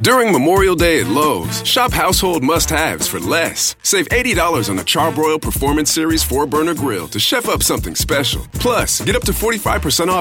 During Memorial Day at Lowe's, shop household must-haves for less. Save $80 on the Charbroil Performance Series 4-burner grill to chef up something special. Plus, get up to 45% off